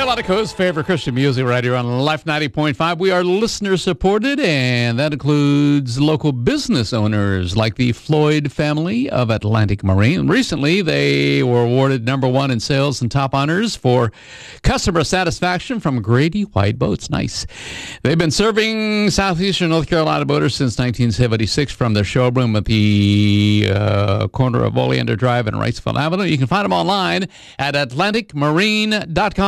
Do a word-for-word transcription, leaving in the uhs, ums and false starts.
Atlantico's favorite Christian music right here on Life ninety point five. We are listener supported, and that includes local business owners like the Floyd family of Atlantic Marine. Recently, they were awarded number one in sales and top honors for customer satisfaction from Grady White Boats. Nice. They've been serving southeastern North Carolina boaters since nineteen seventy-six from their showroom at the uh, corner of Oleander Drive and Wrightsville Avenue. You can find them online at atlantic marine dot com.